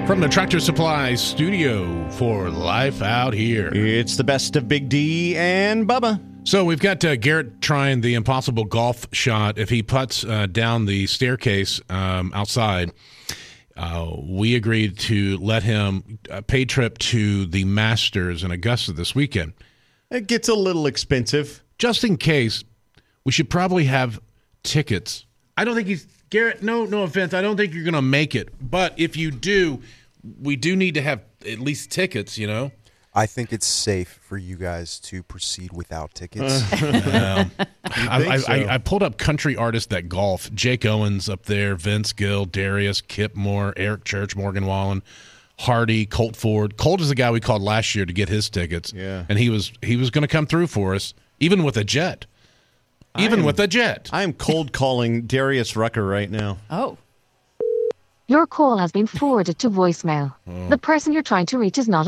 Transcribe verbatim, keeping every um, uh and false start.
From the Tractor Supply studio for Life Out Here. It's the best of Big D and Bubba. So we've got uh, Garrett trying the impossible golf shot. If he putts uh, down the staircase um, outside, uh, we agreed to let him a paid trip to the Masters in Augusta this weekend. It gets a little expensive. Just in case, we should probably have tickets. I don't think he's – Garrett, no, no offense. I don't think you're going to make it. But if you do – we do need to have at least tickets, you know? I think it's safe for you guys to proceed without tickets. um, I, I, so? I, I pulled up country artists that golf. Jake Owens up there, Vince Gill, Darius, Kip Moore, Eric Church, Morgan Wallen, Hardy, Colt Ford. Colt is the guy we called last year to get his tickets. Yeah. And he was he was going to come through for us, even with a jet. Even am, with a jet. I am cold calling Darius Rucker right now. Oh. Your call has been forwarded to voicemail. Oh. The person you're trying to reach is not